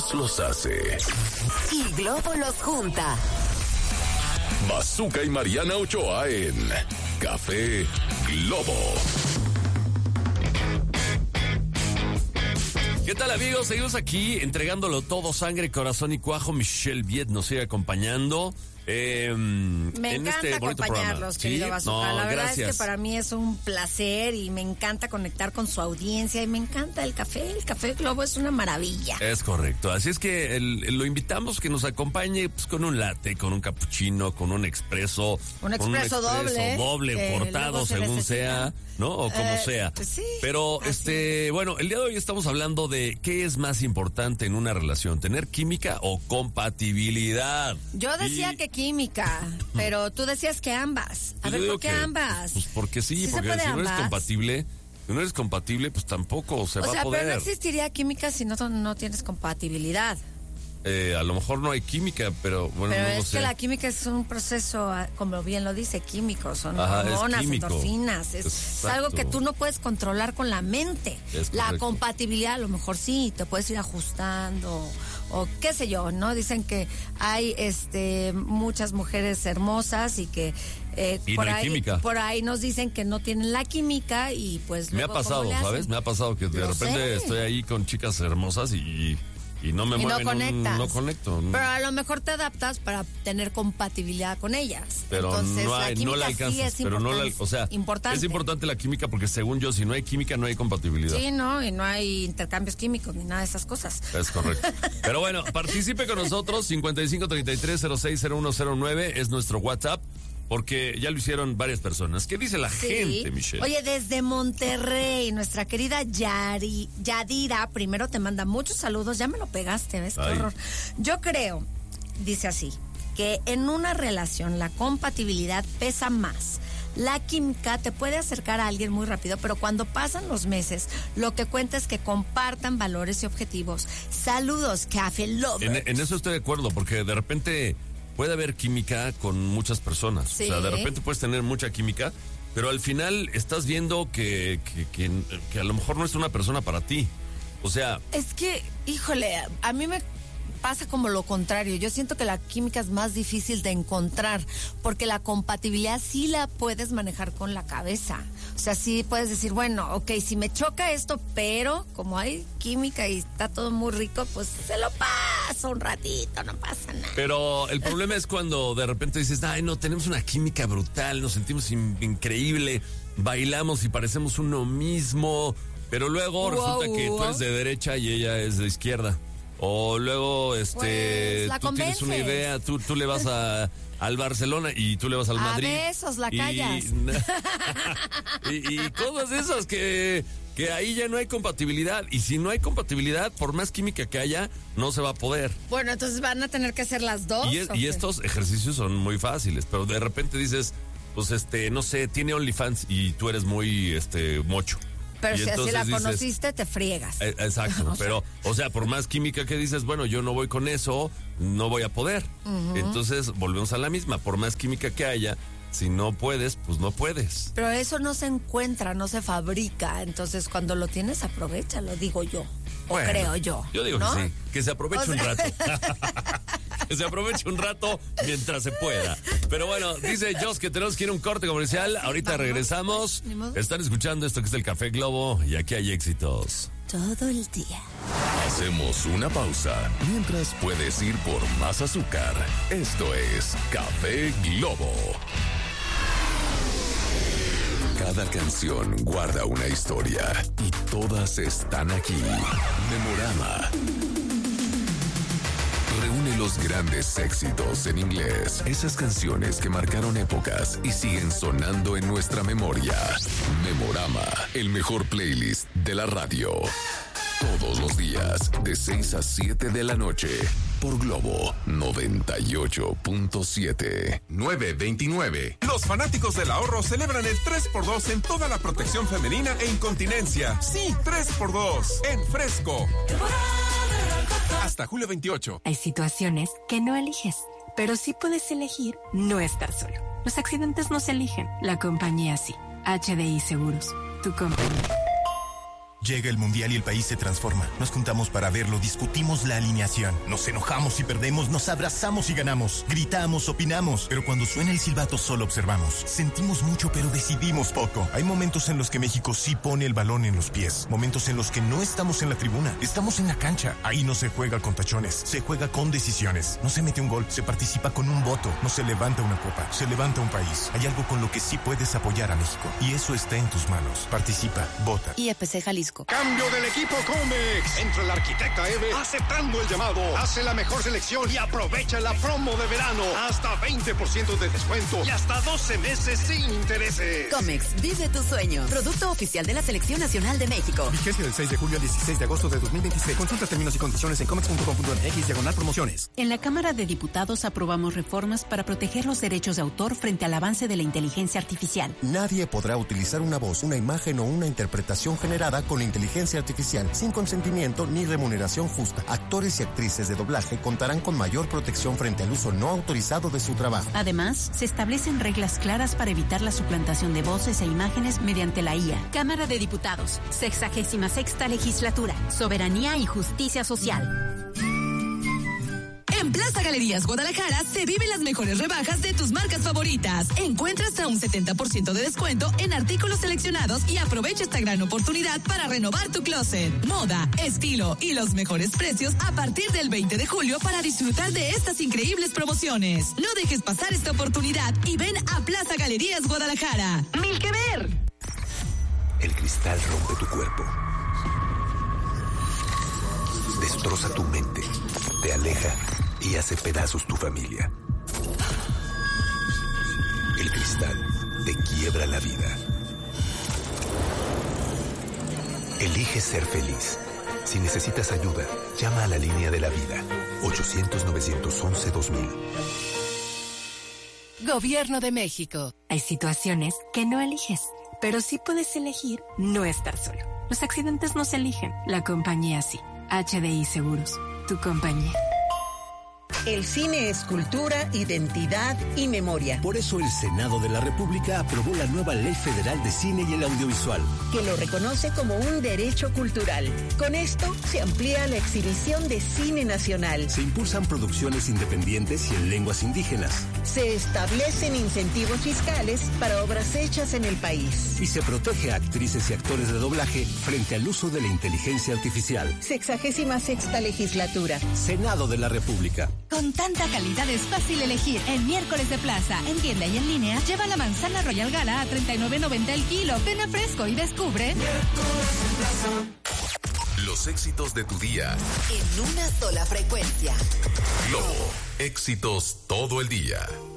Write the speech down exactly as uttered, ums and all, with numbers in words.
Dios los hace. Y Globo los junta. Bazooka y Mariana Ochoa en Café Globo. ¿Qué tal, amigos? Seguimos aquí entregándolo todo, sangre, corazón y cuajo. Michelle Viet nos sigue acompañando. Eh, me en encanta este acompañarlos, ¿Sí? querido Bazooka. No, la verdad gracias. es que para mí es un placer y me encanta conectar con su audiencia y me encanta el café. El Café Globo es una maravilla. Es correcto. Así es que el, el, lo invitamos que nos acompañe pues, con un latte, con un cappuccino, con un expreso. Un expreso doble. doble, cortado, se según necesita. sea, ¿no? O como eh, sea. Sí, Pero, este, es. bueno, el día de hoy estamos hablando de qué es más importante en una relación, tener química o compatibilidad. Yo decía y... que química, pero tú decías que ambas. A pues ver, ¿por qué que, ambas? Pues porque sí, ¿Sí porque si ambas? no eres compatible, si no eres compatible, pues tampoco se o va sea, a poder. Pero no existiría química si no, no tienes compatibilidad. Eh, a lo mejor no hay química, pero bueno, pero no es lo sé. que la química es un proceso, como bien lo dice, químico, son Ajá, hormonas, es endorfinas, es, es algo que tú no puedes controlar con la mente. Es la correcto. compatibilidad a lo mejor sí, te puedes ir ajustando o qué sé yo, ¿no? Dicen que hay este muchas mujeres hermosas y que eh, y por no hay ahí química. por ahí nos dicen que no tienen la química y pues me ha pasado, ¿sabes? Me ha pasado que de Lo repente sé. estoy ahí con chicas hermosas y Y no me y mueven, no conectas. Un, no conecto. Pero a lo mejor te adaptas para tener compatibilidad con ellas. Pero Entonces, no, hay, la no la química alcanzas. sí es pero no la, o sea, importante. es importante la química porque según yo, si no hay química, no hay compatibilidad. Sí, no, y no hay intercambios químicos ni nada de esas cosas. Es correcto. Pero bueno, participe con nosotros, cincuenta y cinco treinta y tres cero seis cero uno cero nueve es nuestro WhatsApp. Porque ya lo hicieron varias personas. ¿Qué dice la sí. gente, Michelle? Oye, desde Monterrey, nuestra querida Yari, Yadira, primero te manda muchos saludos. Ya me lo pegaste, ¿ves? Qué Ay. horror. Yo creo, dice así, que en una relación la compatibilidad pesa más. La química te puede acercar a alguien muy rápido, pero cuando pasan los meses, lo que cuenta es que compartan valores y objetivos. Saludos, Café Lovers. En, en eso estoy de acuerdo, porque de repente puede haber química con muchas personas. Sí. O sea, de repente puedes tener mucha química, pero al final estás viendo que, que, que, que a lo mejor no es una persona para ti. O sea... Es que, híjole, a mí me pasa como lo contrario. Yo siento que la química es más difícil de encontrar, porque la compatibilidad sí la puedes manejar con la cabeza. O sea, sí puedes decir, bueno, ok, si me choca esto, pero como hay química y está todo muy rico, pues se lo paso un ratito, no pasa nada. Pero el problema es cuando de repente dices, ay, no, tenemos una química brutal, nos sentimos in- increíble, bailamos y parecemos uno mismo, pero luego wow, resulta que wow. tú eres de derecha y ella es de izquierda. O luego, este, pues, tú convences. tienes una idea, tú, tú le vas a, al Barcelona y tú le vas al Madrid. A besos la y, callas. y, y cosas esas que, que ahí ya no hay compatibilidad. Y si no hay compatibilidad, por más química que haya, no se va a poder. Bueno, entonces van a tener que hacer las dos. Y, es, y estos ejercicios son muy fáciles, pero de repente dices, pues este, no sé, tiene OnlyFans y tú eres muy, este, mocho. Pero y si así la dices, conociste, te friegas. Eh, exacto, o pero, sea. o sea, por más química que dices, bueno, yo no voy con eso, no voy a poder. Uh-huh. Entonces, volvemos a la misma, por más química que haya, si no puedes, pues no puedes. Pero eso no se encuentra, no se fabrica, entonces cuando lo tienes, aprovechalo, digo yo, bueno, o creo yo. Yo digo ¿no? que sí, que se aproveche o sea... un rato. Que se aproveche un rato mientras se pueda. Pero bueno, dice Joss que tenemos que ir a un corte comercial. Ahorita regresamos. Están escuchando esto que es el Café Globo y aquí hay éxitos. Todo el día. Hacemos una pausa mientras puedes ir por más azúcar. Esto es Café Globo. Cada canción guarda una historia y todas están aquí. Memorama. Reúne los grandes éxitos en inglés, esas canciones que marcaron épocas y siguen sonando en nuestra memoria. Memorama, el mejor playlist de la radio. Todos los días, de seis a siete de la noche, por Globo noventa y ocho punto siete. nueve veintinueve. Los fanáticos del ahorro celebran el tres por dos en toda la protección femenina e incontinencia. Sí, tres por dos en Fresco. Hasta julio veintiocho. Hay situaciones que no eliges, pero sí puedes elegir no estar solo. Los accidentes no se eligen, la compañía sí. H D I Seguros, tu compañía. Llega el Mundial y el país se transforma. Nos juntamos para verlo, discutimos la alineación. Nos enojamos y perdemos, nos abrazamos y ganamos. Gritamos, opinamos. Pero cuando suena el silbato solo observamos. Sentimos mucho pero decidimos poco. Hay momentos en los que México sí pone el balón en los pies. Momentos en los que no estamos en la tribuna. Estamos en la cancha. Ahí no se juega con tachones. Se juega con decisiones. No se mete un gol. Se participa con un voto. No se levanta una copa. Se levanta un país. Hay algo con lo que sí puedes apoyar a México. Y eso está en tus manos. Participa. Vota. I E P C Jalisco. Cambio del equipo Comex. Entra la arquitecta Eve aceptando el llamado. Hace la mejor selección y aprovecha la promo de verano. Hasta veinte por ciento de descuento y hasta doce meses sin intereses. Comex, vive tus sueños. Producto oficial de la Selección Nacional de México. Vigencia del seis de julio al dieciséis de agosto de dos mil veintiséis. Consulta términos y condiciones en comex punto com punto m x diagonal promociones. En la Cámara de Diputados aprobamos reformas para proteger los derechos de autor frente al avance de la inteligencia artificial. Nadie podrá utilizar una voz, una imagen o una interpretación generada con inteligencia artificial sin consentimiento ni remuneración justa. Actores y actrices de doblaje contarán con mayor protección frente al uso no autorizado de su trabajo. Además, se establecen reglas claras para evitar la suplantación de voces e imágenes mediante la I A. Cámara de Diputados, sexagésima sexta legislatura, soberanía y justicia social. En Plaza Galerías Guadalajara se viven las mejores rebajas de tus marcas favoritas. Encuentra hasta un setenta por ciento de descuento en artículos seleccionados y aprovecha esta gran oportunidad para renovar tu closet. Moda, estilo y los mejores precios a partir del veinte de julio para disfrutar de estas increíbles promociones. No dejes pasar esta oportunidad y ven a Plaza Galerías Guadalajara. ¡Mil que ver! El cristal rompe tu cuerpo. Destroza tu mente. Te aleja y hace pedazos tu familia. El cristal te quiebra la vida. Elige ser feliz. Si necesitas ayuda, llama a la línea de la vida. ochocientos, novecientos once, dos mil. Gobierno de México. Hay situaciones que no eliges, pero sí puedes elegir no estar solo. Los accidentes no se eligen, la compañía sí. H D I Seguros, tu compañía. El cine es cultura, identidad y memoria. Por eso el Senado de la República aprobó la nueva Ley Federal de Cine y el Audiovisual, que lo reconoce como un derecho cultural. Con esto se amplía la exhibición de cine nacional. Se impulsan producciones independientes y en lenguas indígenas. Se establecen incentivos fiscales para obras hechas en el país. Y se protege a actrices y actores de doblaje frente al uso de la inteligencia artificial. Sexagésima sexta legislatura. Senado de la República. Con tanta calidad es fácil elegir. El miércoles de plaza, en tienda y en línea, lleva la manzana Royal Gala a treinta y nueve noventa el kilo. Ven a Fresco y descubre. Los éxitos de tu día. En una sola frecuencia. Globo. Éxitos todo el día.